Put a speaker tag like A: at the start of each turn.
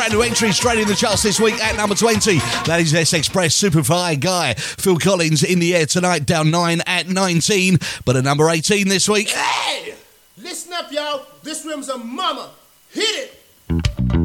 A: Brand new entry straight in the charts this week at number 20. That is S-Express Superfly Guy. Phil Collins in the air tonight, down 9 at 19. But at number 18 this week.
B: Hey! Listen up, y'all. This room's a mama. Hit it!